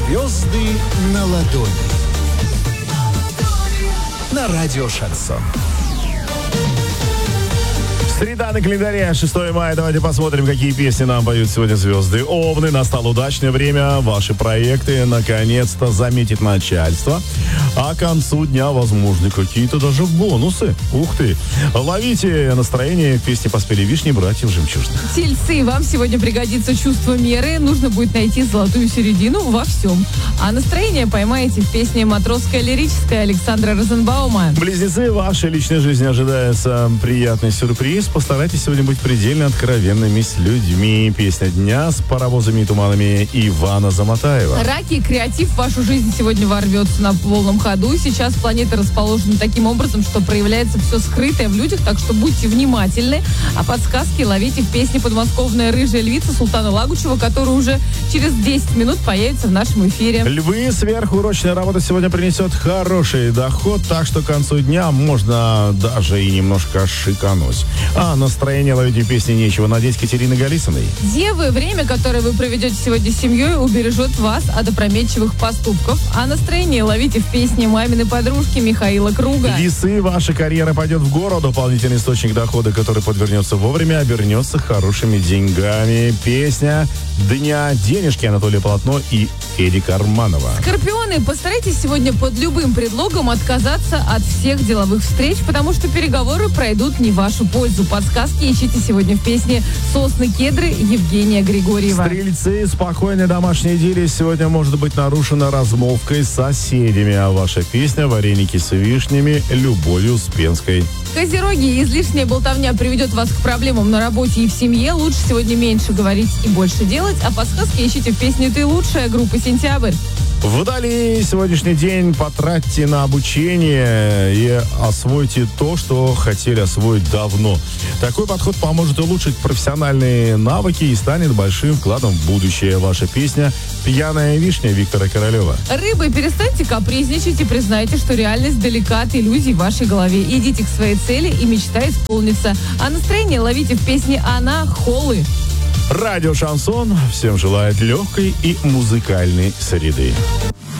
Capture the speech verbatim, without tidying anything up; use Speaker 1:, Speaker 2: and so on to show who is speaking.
Speaker 1: Звезды на ладони. На радио Шансон.
Speaker 2: Среда на календаре, шестое мая. Давайте посмотрим, какие песни нам поют сегодня звезды. Овны, настало удачное время. Ваши проекты наконец-то заметит начальство. А к концу дня возможны какие-то даже бонусы. Ух ты! Ловите настроение. Песни поспели вишни братьев Жемчужных.
Speaker 3: Тельцы, вам сегодня пригодится чувство меры. Нужно будет найти золотую середину во всем. А настроение поймаете в песне «Матросская лирическая» Александра Розенбаума.
Speaker 2: Близнецы, в вашей личной жизни ожидается приятный сюрприз. Постарайтесь сегодня быть предельно откровенными с людьми. Песня дня с паровозами и туманами Ивана Заматаева.
Speaker 3: Раки, креатив в вашу жизнь сегодня ворвется на полном ходу. Сейчас планета расположена таким образом, что проявляется все скрытое в людях, так что будьте внимательны. А подсказки ловите в песне «Подмосковная рыжая львица» Султана Лагучева, которая уже через десять минут появится в нашем эфире.
Speaker 2: Львы, сверхурочная работа сегодня принесет хороший доход, так что к концу дня можно даже и немножко шикануть. А настроение ловите песни нечего надеть Катерины Голицыной.
Speaker 3: Девы, время, которое вы проведете сегодня с семьей, убережет вас от опрометчивых поступков. А настроение ловите в песне «Мамины подружки» Михаила Круга.
Speaker 2: Весы, ваша карьера пойдет в гору. Дополнительный источник дохода, который подвернется вовремя, обернется хорошими деньгами. Песня дня денежки Анатолия Полотно и Эди Карманова.
Speaker 3: Скорпионы, постарайтесь сегодня под любым предлогом отказаться от всех деловых встреч, потому что переговоры пройдут не в вашу пользу. Подсказки ищите сегодня в песне «Сосны кедры» Евгения Григорьева.
Speaker 2: Стрельцы, спокойной домашней идиллии сегодня может быть нарушена размолвкой с соседями, а ваша песня «Вареники с вишнями» Любовью Успенской.
Speaker 3: Козероги, излишняя болтовня приведет вас к проблемам на работе и в семье. Лучше сегодня меньше говорить и больше делать, а подсказки ищите в песне «Ты лучшая» группы «Сентябрь».
Speaker 2: Вдали сегодняшний день потратьте на обучение и освойте то, что хотели освоить давно. Такой подход поможет улучшить профессиональные навыки и станет большим вкладом в будущее. Ваша песня «Пьяная вишня» Виктора Королева.
Speaker 3: Рыбы, перестаньте капризничать и признайте, что реальность далека от иллюзий в вашей голове. Идите к своей цели, и мечта исполнится. А настроение ловите в песне «Она» Холлы.
Speaker 2: Радио Шансон всем желает легкой и музыкальной среды.